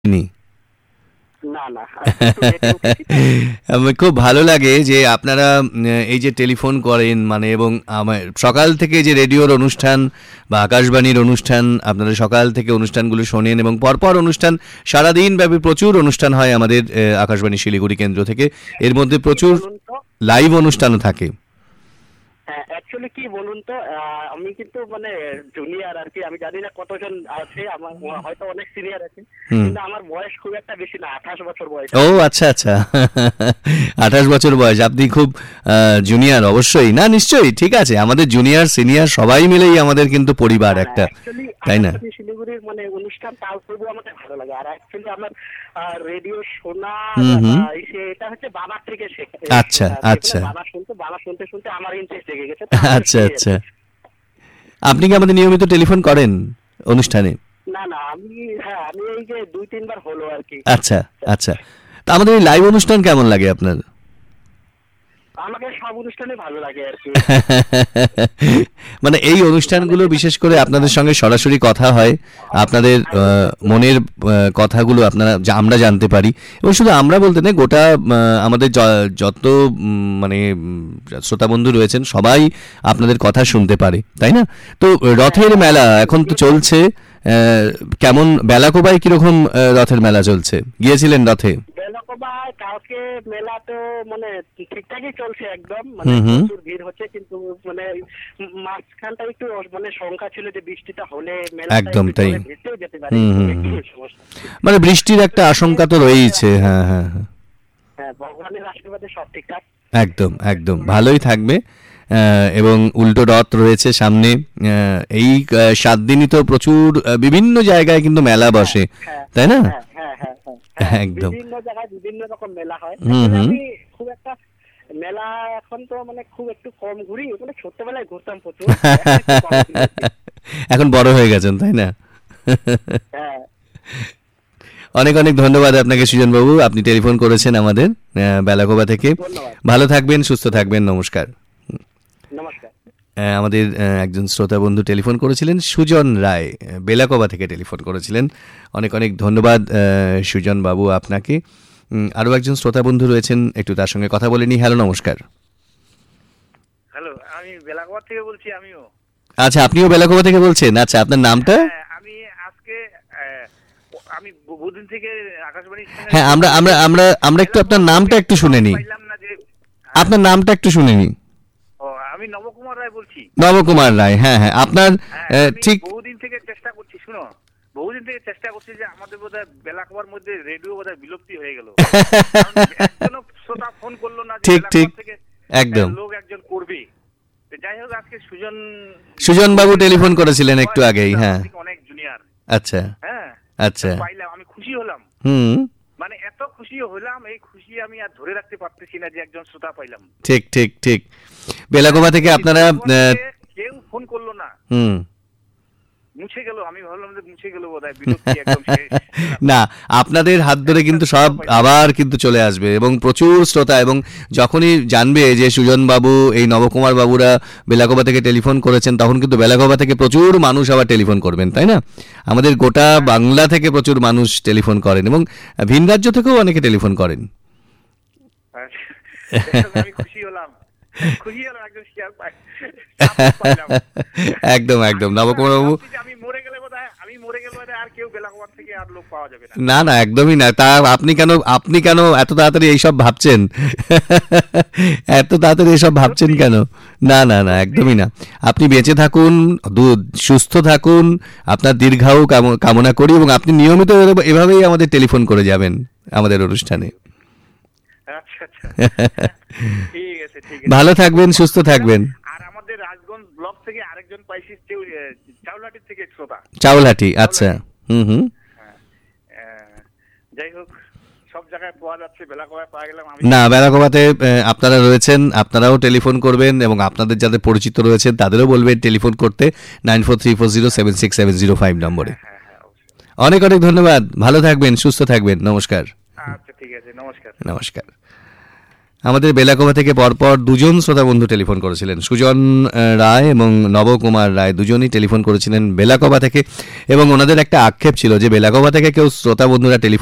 নি না না একটু লেটে উঠেছি তো। আমার খুব ভালো লাগে যে আপনারা এই যে টেলিফোন করেন মানে এবং আমার সকাল থেকে যে রেডিওর অনুষ্ঠান বা আকাশবাণীর অনুষ্ঠান আপনারা সকাল থেকে অনুষ্ঠানগুলো শোনেন এবং পরপর অনুষ্ঠান সারাদিন ব্যাপী প্রচুর অনুষ্ঠান হয় আমাদের আকাশবাণী শিলিগুড়ি কেন্দ্র থেকে। এর মধ্যে কি প্রচুর বলুন তো, লাইভ অনুষ্ঠানও থাকে। হ্যাঁ অ্যাকচুয়ালি কি বলুন তো, আমি কিন্তু মানে জুনিয়র আর কি, আমি জানি না কতজন আছে, আমার হয়তো অনেক সিনিয়র আছে, হুম। কিন্তু আমার বয়স খুব একটা বেশি না, 28 বছর বয়স ও আমার। আচ্ছা আচ্ছা 28 বছর বয়স, আপনি খুব জুনিয়র অবশ্যই না, নিশ্চয়ই ঠিক আছে, আমাদের জুনিয়র সিনিয়র সবাই মিলেই আমাদের কিন্তু পরিবার না না একটা, অ্যাকচুয়ালি তাই না? আকাশবাণী শিলিগুড়ির মানে অনুষ্ঠান তাও তবু আমাকে ভালো লাগে। আর অ্যাকচুয়ালি আমার রেডিও শোনার হুম হুম। এটা হচ্ছে বাবার থেকে আচ্ছা শোনা আর কি। আচ্ছা বাবা শুনতে শুনতে আমার ইন্টারেস্ট জেগে গেছে, তো আমিও আচ্ছা শুনি আর আচ্ছা। কি। আপনি কি আমাদের নিয়মিত টেলিফোন করেন অনুষ্ঠানে? না না আমি, হ্যাঁ আমি এই যে 2-3 বার হলো আর কি। আচ্ছা আচ্ছা। তা আমাদের এই লাইভ অনুষ্ঠান কেমন লাগে আপনার? আমাকে সব অনুষ্ঠানে ভালো লাগে আর কি। মানে এই মানে অনুষ্ঠানগুলো যেটা বিশেষ করে যেটা আপনাদের সঙ্গে সরাসরি কথা হয়, আপনাদের একদম মনের কথাগুলো আপনারা আমরা জানতে পারি এবং শুধু আমরা বলতে নয়, গোটা আমাদের যত মানে শ্রোতা বন্ধু রয়েছেন সবাই আপনাদের কথা শুনতে পারে, তাই না? তো রথের মেলা এখন তো চলছে, আহ, কেমন বেলাকোবায় কিরকম রথের মেলা চলছে, গিয়েছিলেন রথে? বেলকোবায় কালকে মেলা তো মানে ঠিকঠাকই চলছে একদম, মানে হুম হুম। প্রচুর ভিড় হচ্ছে, কিন্তু মানে মাঝখানটা একটু মানে শঙ্কা ছিল যে বৃষ্টিটা হলে মেলাটা একদম একটু তাই। জলে ভেসেও যেতে পারে, হুম এরকম হুম একটু হুম। সমস্যা। মানে বৃষ্টির তো একটা যাই আশঙ্কা হোক, তো রয়েইছে, হ্যাঁ হ্যাঁ হ্যাঁ। হ্যাঁ ভগবানের আশীর্বাদে সব ঠিকঠাক। একদম একদম ভালোই থাকবে। এবং উল্টো রথ রয়েছে সামনে। এই 7 দিনই তো প্রচুর বিভিন্ন জায়গায় কিন্তু মেলা হ্যাঁ বসে, হ্যাঁ তাই না? হ্যাঁ হ্যাঁ হ্যাঁ হ্যাঁ হ্যাঁ একদম। বিভিন্ন জায়গায় বিভিন্ন রকম মেলা হয়। হুম অ্যাকচুয়ালি হুম। আমি খুব একটা মেলা এখন তো মানে খুব একটু কম ঘুরি, মানে ছোট্টবেলায় ঘুরতাম প্রচুর, এখন একটু কম ঘুরি আর কি। এখন বড় হয়ে গেছেন, তাই না? হ্যাঁ অনেক অনেক ধন্যবাদ আপনাকে সুজন বাবু, আপনি টেলিফোন করেছেন আমাদের বেলাগোবা থেকে। ধন্যবাদ। ভালো থাকবেন, সুস্থ থাকবেন, নমস্কার। নমস্কার। আমাদের একজন শ্রোতা বন্ধু টেলিফোন করেছিলেন, সুজন রায়, বেলাকোবা থেকে টেলিফোন করেছিলেন। অনেক অনেক ধন্যবাদ সুজন বাবু আপনাকে। আরও একজন শ্রোতা বন্ধু রয়েছেন, একটু তার সঙ্গে কথা বলে নিই। হ্যালো, নমস্কার। হ্যালো, আমি বেলাগোয়া থেকে বলছি। আমিও আচ্ছা, আপনিও বেলাকোবা থেকে বলছেন? আচ্ছা, আপনার নামটা? হ্যাঁ, আমি আজকে আমি বহুদিন থেকে আকাশবাণীর সঙ্গে হ্যাঁ, আমরা আমরা আমরা আমরা একটু আপনার বেলাগোয়ার নামটা থেকে একটু শুনে নিই। পাইলাম না যে। হ্যাঁ, আপনার নামটা একটু শুনে নিই। ও আমি নবকুমার রায় বলছি। নবকুমার রায়, হ্যাঁ হ্যাঁ, আপনার হ্যাঁ, আমি ঠিক। বহুদিন থেকে চেষ্টা করছি, শুনো, বহুদিন থেকে চেষ্টা করছি যে আমাদের বোধহয় বেলাগোয়ার মধ্যে রেডিও বোধহয় বিলুপ্তি হয়ে গেল। কারণ একজনও শ্রোতা ফোন করলো না যে ঠিক ঠিক, বেলাগোয়ার থেকে একদম। লোক একজন করবে। তো যাই হোক, আজকে সুজন বাবু টেলিফোন করেছিলেন একটু আগেই, হ্যাঁ। অনেক জুনিয়র। আচ্ছা হ্যাঁ, আচ্ছা। পাইলাম, আমি খুশি হলাম। হুম। মানে এত খুশি হলাম, এই খুশি আমি আর ধরে রাখতে পারতেছি না যে একজন শ্রোতা পাইলাম। ঠিক ঠিক ঠিক। বেলাগোবা থেকে আপনারা কেউ ফোন করলো না, হুম। মুছে গেল। আমি ভাবলাম যে মুছে গেল বোধহয়, বিলুপ্তি একদম শেষ। না, আপনাদের হাত ধরে কিন্তু সব আবার কিন্তু চলে আসবে এবং প্রচুর শ্রোতা, এবং যখনই জানবে যে সুজন বাবু, এই নবকুমার বাবুরা বেলাগোবা থেকে টেলিফোন করেছেন, তখন কিন্তু বেলাগোবা থেকে প্রচুর মানুষ আবার টেলিফোন করবেন, তাই না? আমাদের গোটা বাংলা থেকে প্রচুর মানুষ টেলিফোন করেন এবং ভিন রাজ্য থেকেও অনেকে টেলিফোন করেন। আমি খুশি হলাম, খুশি হলাম, একজন শেয়ার পাইলাম। একদম একদম নবকুমার বাবু। ভাবছি যে আমি মরে গেলে বোধহয় আর কেউ বেলাগোয়া থেকে আর লোক পাওয়া যাবে না। না না, একদমই না। তা আপনি কেন এত তাড়াতাড়ি এইসব ভাবছেন? এত তাড়াতাড়ি এসব ভাবছেন কেন? না না না, একদমই না। আপনি বেঁচে থাকুন, সুস্থ থাকুন, আপনার দীর্ঘায়ু কামনা করি, এবং আপনি নিয়মিত এভাবেই আমাদের টেলিফোন করে যাবেন আমাদের অনুষ্ঠানে। আচ্ছা আচ্ছা, ঠিক আছে ঠিক আছে। ভালো থাকবেন, সুস্থ থাকবেন। আর আমাদের রাজগঞ্জ ব্লক থেকে আরেকজন পাইছি, চাউলাটি থেকে শ্রোতা। চাউলহাটি, আচ্ছা। হুম হুম। হ্যাঁ, যাই হোক, সব জায়গায় পাওয়া যাচ্ছে, বেলাগোয়ায় পাওয়া গেলাম আমি। না, বেলাগোবাতে আপনারা রয়েছেন, আপনারাও টেলিফোন করবেন এবং আপনাদের যাদের পরিচিত রয়েছেন তাদেরও বলবেন টেলিফোন করতে 9434076705 নম্বরে। হ্যাঁ হ্যাঁ, অবশ্যই। অনেক অনেক ধন্যবাদ, ভালো থাকবেন, সুস্থ থাকবেন, নমস্কার। আচ্ছা ঠিক আছে, নমস্কার। নমস্কার। আমাদের বেলাকোভা থেকে পরপর দুজন শ্রোতা বন্ধু টেলিফোন করেছিলেন, সুজন রায় এবং নবকুমার রায়, দুজনই টেলিফোন করেছিলেন বেলাকোভা থেকে। এবং ওনাদের একটা আক্ষেপ ছিল যে বেলাকোভা থেকে কেউ শ্রোতা বন্ধুরা টেলিফোন